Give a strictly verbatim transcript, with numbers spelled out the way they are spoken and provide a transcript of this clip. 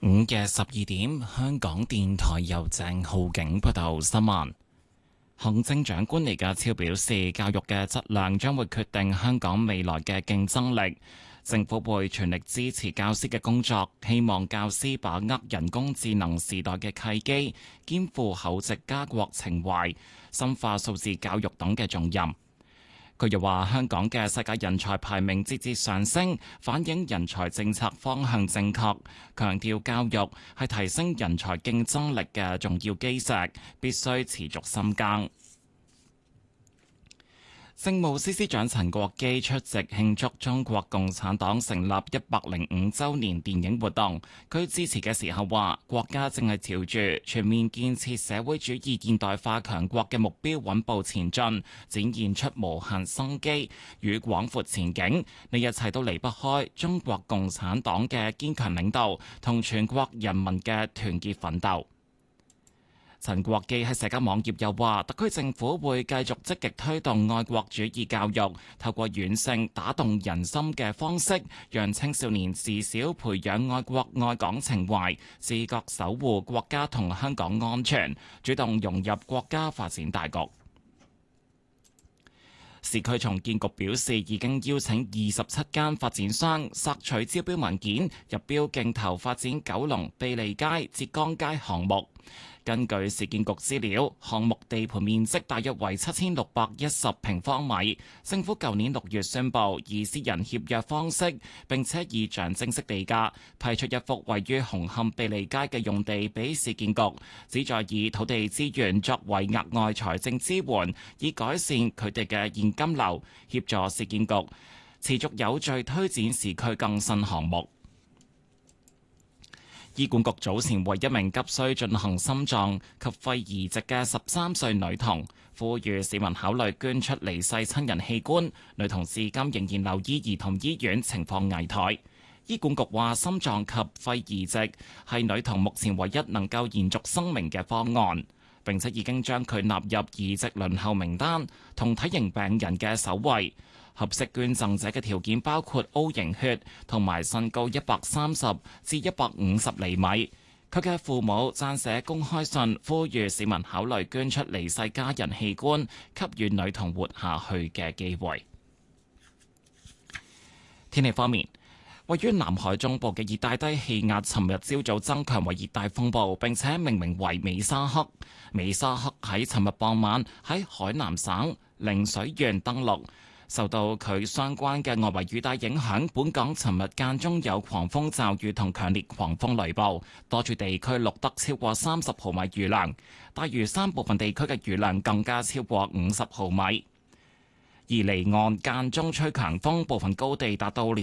午夜十二點，香港電台由鄭浩景報道新聞。行政長官李家超表示，教育嘅質量將會決定香港未來嘅競爭力。政府會全力支持教師嘅工作，希望教師把握人工智能時代嘅契機，肩負厚植家國情懷、深化數字教育等嘅重任。佢又話：香港嘅世界人才排名節節上升，反映人才政策方向正確。強調教育係提升人才競爭力嘅重要基石，必須持續深耕。政務司司長陳國基出席慶祝中國共產黨成立一百零五週年電影活動。佢致辭嘅時候話：國家正係朝住全面建設社會主義現代化強國嘅目標穩步前進，展現出無限生機與廣闊前景。呢一切都離不開中國共產黨嘅堅強領導同全國人民嘅團結奮鬥。陳國基喺社交網頁又話，特區政府會繼續積極推動愛國主義教育，透過軟性打動人心嘅方式，讓青少年自小培養愛國愛港情懷，自覺守護國家同香港安全，主動融入國家發展大局。市區重建局表示，已經邀請二十七間發展商索取招標文件，入標競投發展九龍庇利街、浙江街項目。根據市建局資料，項目地盤面積大約為七千六百一十平方米。政府舊年六月宣布以私人協約方式，並且以象徵式地價批出一幅位於紅磡庇利街嘅用地俾市建局，旨在以土地資源作為額外財政支援，以改善佢哋嘅現金流，協助市建局持續有序推展市區更新項目。醫管局早前為一名急需進行心臟及肺移植嘅十三歲女童，呼籲市民考慮捐出離世親人器官。女童至今仍然留醫兒童醫院，情況危殆。醫管局話，心臟及肺移植係女童目前唯一能夠延續生命嘅方案，並且已經將佢納入移植輪候名單，同體型病人嘅首位。合適捐贈者嘅條件包括 O 型血同埋身高一百三十至一百五十厘米。佢嘅父母撰寫公開信，呼籲市民考慮捐出離世家人器官，給予女童活下去嘅機會。天氣方面，位於南海中部嘅熱帶低氣壓，尋日朝早增強為熱帶風暴，並且命名為美沙克。美沙克喺尋日傍晚喺海南省陵水縣登陸。受到佢相關嘅外圍雨帶影響，本港尋日間中有狂風驟雨同強烈狂風雷暴，多處地區錄得超過三十毫米雨量，大嶼山部分地區嘅雨量更加超過五十毫米。而離岸間中吹強風，部分高地達到